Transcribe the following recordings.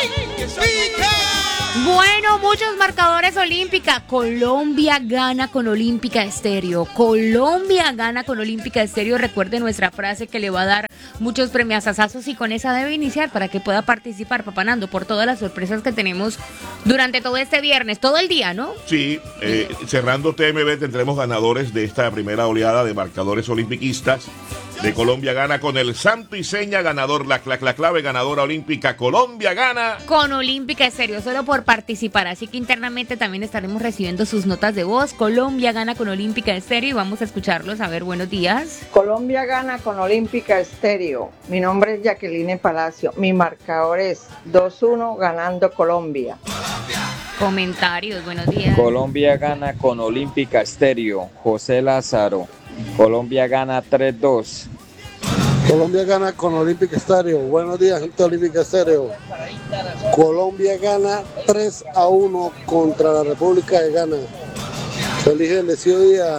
Bueno, muchos marcadores Olímpica. Colombia gana con Olímpica Estéreo. Colombia gana con Olímpica Estéreo. Recuerde nuestra frase que le va a dar muchos premiazazazos y con esa debe iniciar para que pueda participar, papanando, por todas las sorpresas que tenemos durante todo este viernes, todo el día, ¿no? Sí, cerrando TMB tendremos ganadores de esta primera oleada de marcadores olimpiquistas. De Colombia gana con el santo y seña ganador, la clave ganadora olímpica. Colombia gana con Olímpica Estéreo, solo por participar. Así que internamente también estaremos recibiendo sus notas de voz. Colombia gana con Olímpica Estéreo y vamos a escucharlos. A ver, buenos días. Colombia gana con Olímpica Estéreo. Mi nombre es Jacqueline Palacio. Mi marcador es 2-1 ganando Colombia. Comentarios, buenos días. Colombia gana con Olímpica Estéreo. José Lázaro. Colombia gana 3-2. Colombia gana con Olímpica Estéreo. Buenos días, gente de Olímpica Estéreo. Colombia gana 3-1 contra la República de Ghana. Feliz y bendecido día.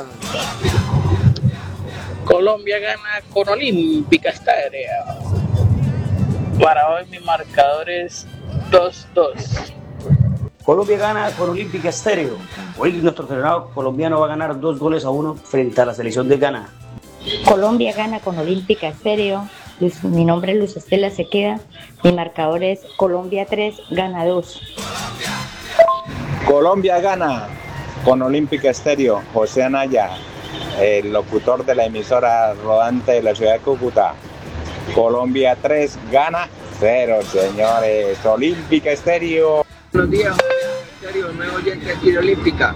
Colombia gana con Olímpica Estéreo. Para hoy mi marcador es 2-2. Colombia gana con Olímpica Estéreo. Hoy nuestro entrenador colombiano va a ganar 2-1 frente a la selección de Ghana. Colombia gana con Olímpica Estéreo. Mi nombre es Luz Estela Sequeda. Mi marcador es Colombia 3, Ghana 2. Colombia gana con Olímpica Estéreo. José Anaya, el locutor de la emisora rodante de la ciudad de Cúcuta. Colombia 3, Ghana 0, señores. Olímpica Estéreo. Buenos días, Estéreo, nuevo oyente aquí de Olímpica.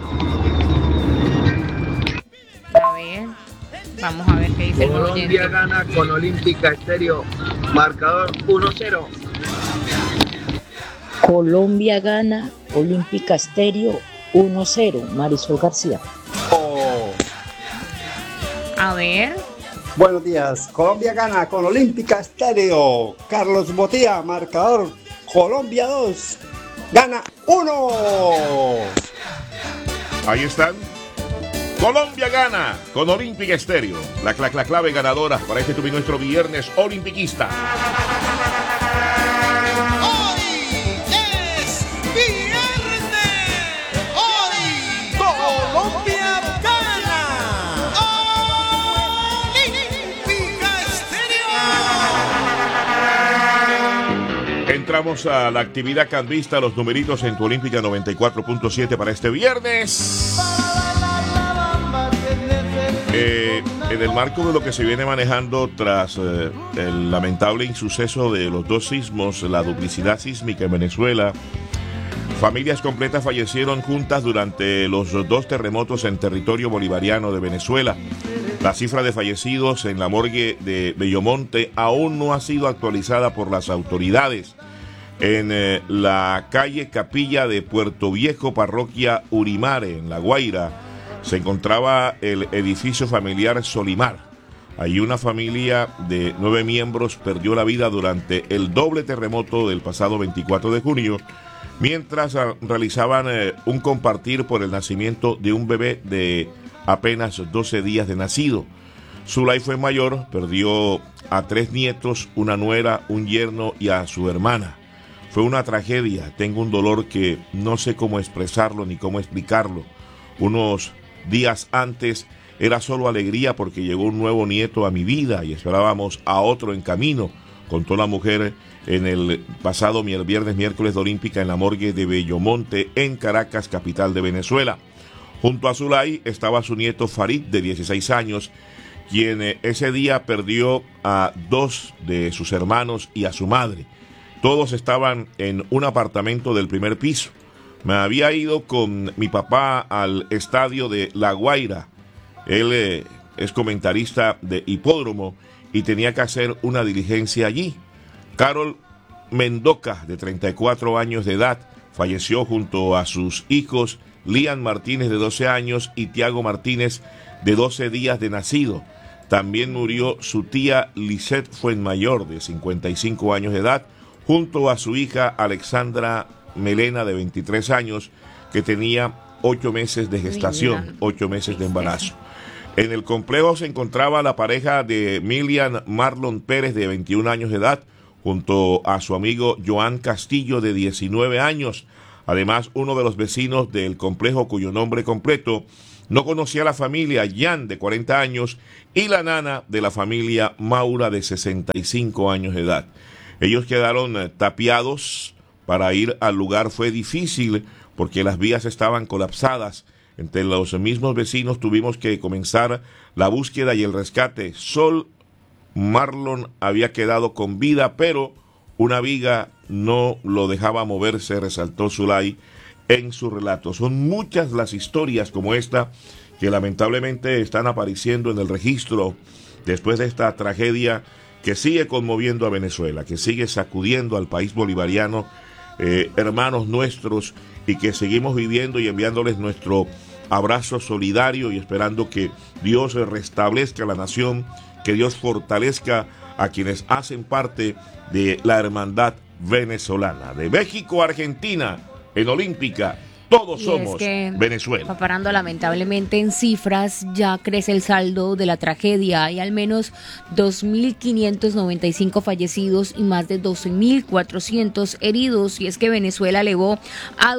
A ver, vamos a ver qué dice el oyente. Colombia gana con Olímpica Estéreo, marcador 1-0. Colombia gana Olímpica Estéreo 1-0, Marisol García. A ver. Buenos días, Colombia gana con Olímpica Estéreo. Carlos Botía, marcador Colombia 2. Gana 1. Ahí están. Colombia gana con Olímpica Estéreo. La clave ganadora para este nuestro viernes olimpiquista. Hoy es viernes. Hoy Colombia gana. Olímpica Estéreo. Entramos a la actividad cambista, los numeritos en tu Olímpica 94.7 para este viernes. En el marco de lo que se viene manejando tras el lamentable insuceso de los dos sismos, la duplicidad sísmica en Venezuela, familias completas fallecieron juntas durante los dos terremotos en territorio bolivariano de Venezuela. La cifra de fallecidos en la morgue de Bellomonte aún no ha sido actualizada por las autoridades. En la calle Capilla de Puerto Viejo, parroquia Urimare, en La Guaira, se encontraba el edificio familiar Solimar. Allí una familia de 9 miembros perdió la vida durante el doble terremoto del pasado 24 de junio, mientras realizaban un compartir por el nacimiento de un bebé de apenas 12 días de nacido. Zulay fue mayor, perdió a 3 nietos, una nuera, un yerno y a su hermana. Fue una tragedia, tengo un dolor que no sé cómo expresarlo ni cómo explicarlo. Unos días antes era solo alegría porque llegó un nuevo nieto a mi vida y esperábamos a otro en camino, contó la mujer en el pasado viernes, miércoles de Olímpica en la morgue de Bellomonte, en Caracas, capital de Venezuela. Junto a Zulay estaba su nieto Farid, de 16 años, quien ese día perdió a 2 de sus hermanos y a su madre. Todos estaban en un apartamento del primer piso. Me había ido con mi papá al estadio de La Guaira. Él es comentarista de hipódromo y tenía que hacer una diligencia allí. Carol Mendoca, de 34 años de edad, falleció junto a sus hijos Lian Martínez, de 12 años, y Tiago Martínez, de 12 días de nacido. También murió su tía Lisette Fuenmayor, de 55 años de edad, junto a su hija Alexandra Melena, de 23 años, que tenía 8 meses de gestación, 8 meses de embarazo. En el complejo se encontraba la pareja de Milian Marlon Pérez, de 21 años de edad, junto a su amigo Joan Castillo, de 19 años. Además, uno de los vecinos del complejo, cuyo nombre completo no conocía a la familia, Jan, de 40 años, y la nana de la familia, Maura, de 65 años de edad. Ellos quedaron tapiados. Para ir al lugar fue difícil porque las vías estaban colapsadas. Entre los mismos vecinos tuvimos que comenzar la búsqueda y el rescate. Sol Marlon había quedado con vida, pero una viga no lo dejaba moverse, resaltó Zulay en su relato. Son muchas las historias como esta que lamentablemente están apareciendo en el registro después de esta tragedia que sigue conmoviendo a Venezuela, que sigue sacudiendo al país bolivariano, hermanos nuestros, y que seguimos viviendo y enviándoles nuestro abrazo solidario y esperando que Dios restablezca la nación, que Dios fortalezca a quienes hacen parte de la hermandad venezolana. De México a Argentina, en Olímpica, todos somos Venezuela. Comparando lamentablemente en cifras, ya crece el saldo de la tragedia. Hay al menos 2.595 fallecidos y más de 12.400 heridos. Y es que Venezuela elevó a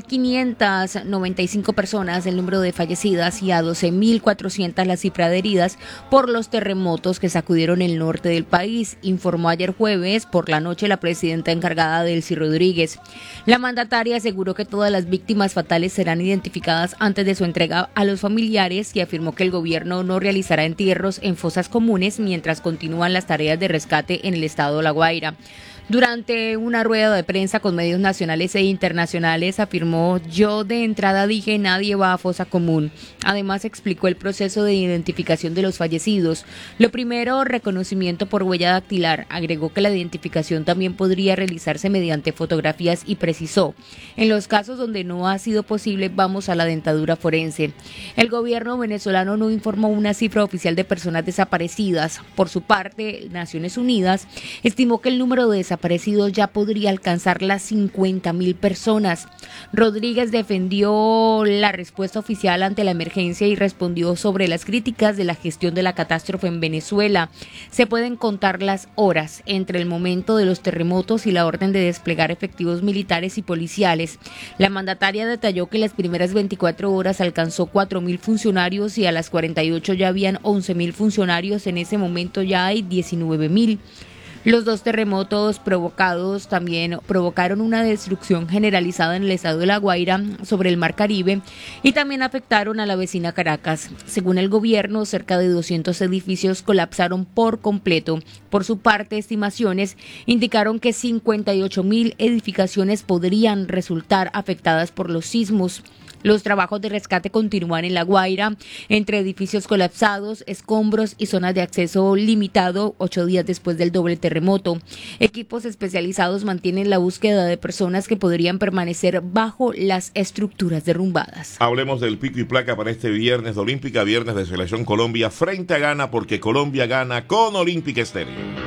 2.595 personas el número de fallecidas y a 12.400 la cifra de heridas por los terremotos que sacudieron el norte del país, informó ayer jueves por la noche la presidenta encargada, Delcy Rodríguez. La mandataria aseguró que todas las víctimas fatales serán identificadas antes de su entrega a los familiares y afirmó que el gobierno no realizará entierros en fosas comunes mientras continúan las tareas de rescate en el estado de La Guaira. Durante una rueda de prensa con medios nacionales e internacionales afirmó: yo de entrada dije nadie va a fosa común. Además explicó el proceso de identificación de los fallecidos. Lo primero, reconocimiento por huella dactilar. Agregó que la identificación también podría realizarse mediante fotografías y precisó: en los casos donde no ha sido posible vamos a la dentadura forense. El gobierno venezolano no informó una cifra oficial de personas desaparecidas. Por su parte, Naciones Unidas estimó que el número de desaparecidos ya podría alcanzar las 50.000 personas. Rodríguez defendió la respuesta oficial ante la emergencia y respondió sobre las críticas de la gestión de la catástrofe en Venezuela. Se pueden contar las horas entre el momento de los terremotos y la orden de desplegar efectivos militares y policiales. La mandataria detalló que las primeras 24 horas alcanzó 4.000 funcionarios y a las 48 ya habían 11.000 funcionarios. En ese momento ya hay 19.000. Los dos terremotos provocados también provocaron una destrucción generalizada en el estado de La Guaira sobre el Mar Caribe y también afectaron a la vecina Caracas. Según el gobierno, cerca de 200 edificios colapsaron por completo. Por su parte, estimaciones indicaron que 58.000 edificaciones podrían resultar afectadas por los sismos. Los trabajos de rescate continúan en La Guaira, entre edificios colapsados, escombros y zonas de acceso limitado, 8 días después del doble terremoto. Equipos especializados mantienen la búsqueda de personas que podrían permanecer bajo las estructuras derrumbadas. Hablemos del pico y placa para este viernes de Olímpica, viernes de Selección Colombia frente a Ghana, porque Colombia gana con Olímpica Estéreo.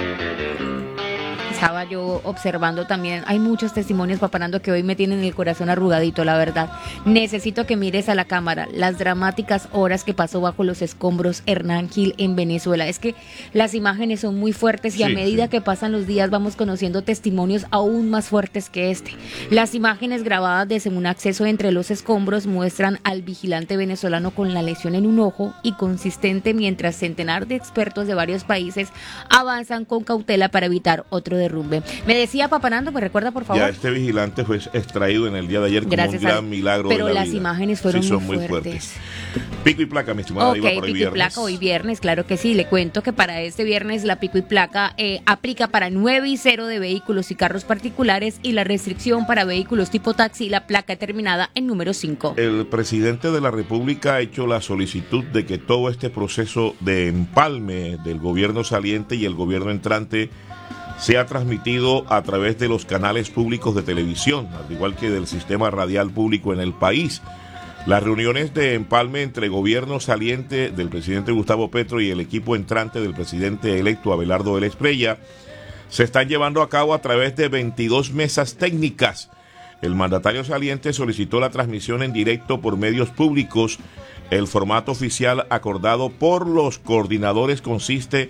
Estaba yo observando también, hay muchos testimonios, Papanando, que hoy me tienen el corazón arrugadito, la verdad. Necesito que mires a la cámara las dramáticas horas que pasó bajo los escombros Hernán Gil en Venezuela. Es que las imágenes son muy fuertes y a medida que pasan los días vamos conociendo testimonios aún más fuertes que este. Las imágenes grabadas desde un acceso entre los escombros muestran al vigilante venezolano con la lesión en un ojo y consistente, mientras centenar de expertos de varios países avanzan con cautela para evitar otro derrumbe. Me decía Papanando, ¿me recuerda, por favor? Ya este vigilante fue extraído en el día de ayer como un gran milagro. Pero de la las vida. Imágenes fueron muy fuertes. Pico y placa, mi estimada Diva, por hoy pico viernes. Y placa hoy viernes, claro que sí. Le cuento que para este viernes la pico y placa aplica para 9 y 0 de vehículos y carros particulares y la restricción para vehículos tipo taxi, la placa terminada en número 5. El presidente de la República ha hecho la solicitud de que todo este proceso de empalme del gobierno saliente y el gobierno entrante sea transmitido a través de los canales públicos de televisión, al igual que del sistema radial público en el país. Las reuniones de empalme entre gobierno saliente del presidente Gustavo Petro y el equipo entrante del presidente electo Abelardo Vélez Prella se están llevando a cabo a través de 22 mesas técnicas. El mandatario saliente solicitó la transmisión en directo por medios públicos. El formato oficial acordado por los coordinadores consiste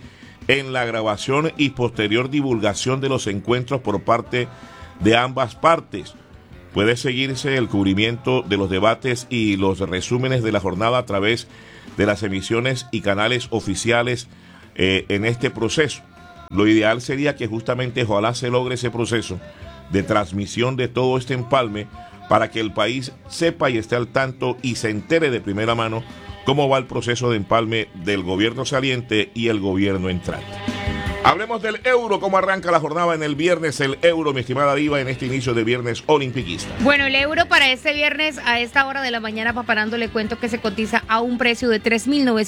en la grabación y posterior divulgación de los encuentros por parte de ambas partes. Puede seguirse el cubrimiento de los debates y los resúmenes de la jornada a través de las emisiones y canales oficiales en este proceso. Lo ideal sería que justamente ojalá se logre ese proceso de transmisión de todo este empalme para que el país sepa y esté al tanto y se entere de primera mano cómo va el proceso de empalme del gobierno saliente y el gobierno entrante. Hablemos del euro, cómo arranca la jornada en el viernes, el euro, mi estimada Diva, en este inicio de viernes olimpiquista. Bueno, el euro para este viernes a esta hora de la mañana, paparando, le cuento que se cotiza a un precio de 3.900